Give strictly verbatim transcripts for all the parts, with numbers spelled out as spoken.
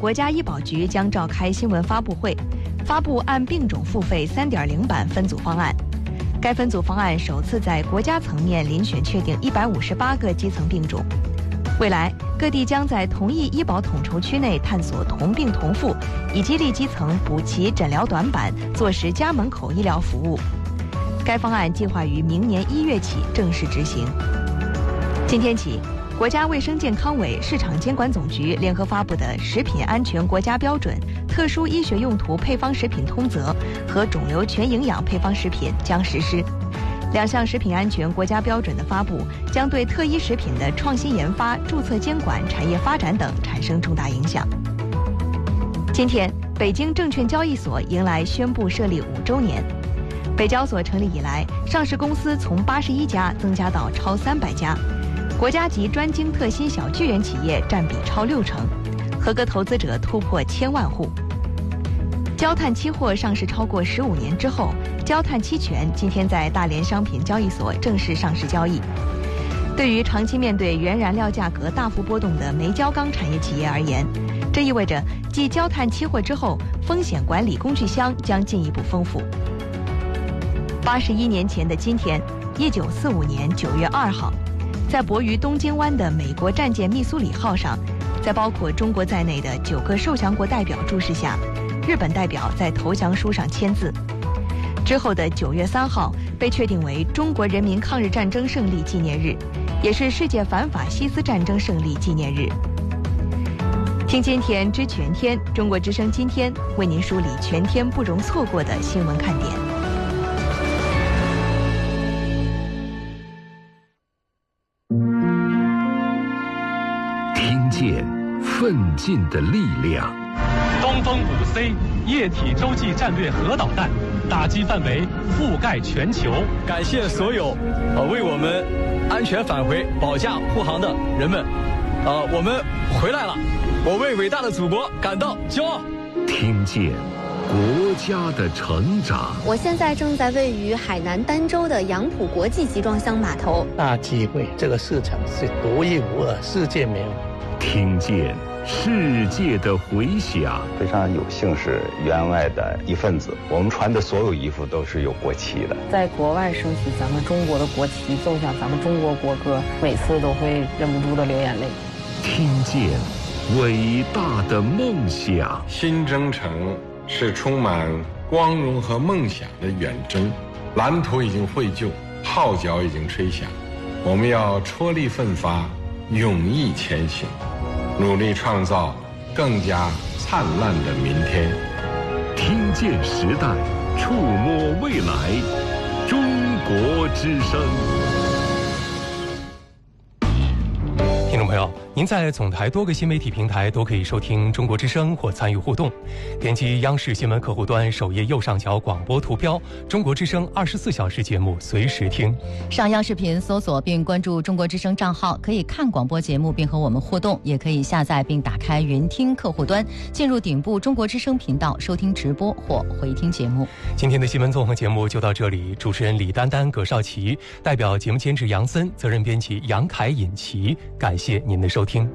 国家医保局将召开新闻发布会，发布按病种付费 三点零 版分组方案。该分组方案首次在国家层面遴选确定一百五十八个基层病种。未来各地将在同一医保统筹区内探索同病同付，以激励基层补齐诊疗短板，做实家门口医疗服务。该方案计划于明年一月起正式执行。今天起，国家卫生健康委、市场监管总局联合发布的《食品安全国家标准》特殊医学用途配方食品通则和肿瘤全营养配方食品将实施。两项食品安全国家标准的发布，将对特医食品的创新研发、注册监管、产业发展等产生重大影响。今天，北京证券交易所迎来宣布设立五周年。北交所成立以来，上市公司从八十一家增加到超三百家，国家级专精特新小巨人企业占比超六成，合格投资者突破千万户。焦炭期货上市超过十五年之后，焦炭期权今天在大连商品交易所正式上市交易。对于长期面对原燃料价格大幅波动的煤焦钢产业企业而言，这意味着继焦炭期货之后，风险管理工具箱将进一步丰富。八十一年前的今天，一九四五年九月二号，在泊于东京湾的美国战舰密苏里号上，在包括中国在内的九个受降国代表注视下，日本代表在投降书上签字。之后的九月三号被确定为中国人民抗日战争胜利纪念日，也是世界反法西斯战争胜利纪念日。听今天知全天，中国之声今天为您梳理全天不容错过的新闻看点。 听见奋进的力量。 东风五 C 液体洲际战略核导弹打击范围覆盖全球。 感谢所有呃为我们安全返回保驾护航的人们，呃，我们回来了，我为伟大的祖国感到骄傲。 听见国家的成长。 我现在正在位于海南儋州的杨浦国际集装箱码头。 大机会，这个市场是独一无二，世界没有。 听见世界的回响。 非常有幸是员外的一份子，我们穿的所有衣服都是有国旗的。 在国外升起咱们中国的国旗，奏响咱们中国国歌，每次都会忍不住的流眼泪。 听见伟大的梦想。 新征程是充满光荣和梦想的远征，蓝图已经绘就，号角已经吹响，我们要踔厉奋发，勇毅前行，努力创造更加灿烂的明天。 听见时代，触摸未来，中国之声。 听众朋友，您在总台多个新媒体平台都可以收听中国之声或参与互动。点击央视新闻客户端首页右上角广播图标，中国之声二十四小时节目随时听。 上央视频搜索并关注中国之声账号，可以看广播节目并和我们互动，也可以下载并打开云听客户端，进入顶部中国之声频道收听直播或回听节目。 今天的新闻综合节目就到这里，主持人李丹丹、葛少奇，代表节目监制杨森，责任编辑杨凯、尹奇，感谢您的收听。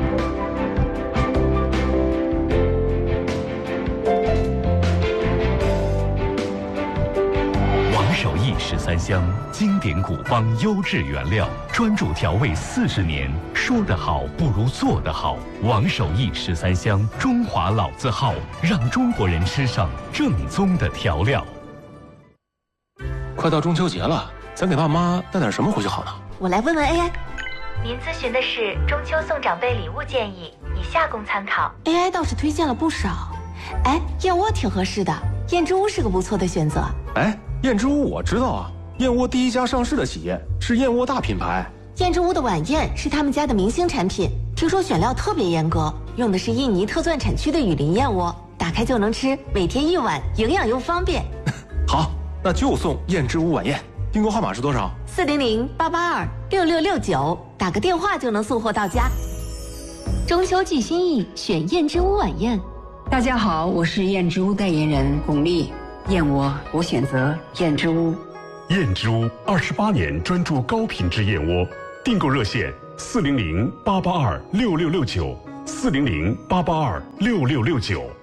王守义十三香，经典古方优质原料，专注调味四十年，说得好不如做得好。王守义十三香，中华老字号，让中国人吃上正宗的调料。 快到中秋节了，咱给爸妈带点什么回去好呢？ 我来问问 A I。 您咨询的是中秋送长辈礼物建议，以下供参考。 A I 倒是推荐了不少，哎，燕窝挺合适的，燕之屋是个不错的选择。 哎，燕之屋我知道啊，燕窝第一家上市的企业是燕窝大品牌。 燕之屋的晚宴是他们家的明星产品，听说选料特别严格，用的是印尼特钻产区的雨林燕窝，打开就能吃，每天一碗，营养又方便。 好，那就送燕之屋晚宴。订购号码是多少？ 四零零八八二六六六九，打个电话就能送货到家。 中秋寄心意，选燕之屋晚宴。 大家好，我是燕之屋代言人巩俐。燕窝我选择燕之屋。 燕之屋二十八年专注高品质燕窝，订购热线四零零八八二六六六九四零零八八二六六六九。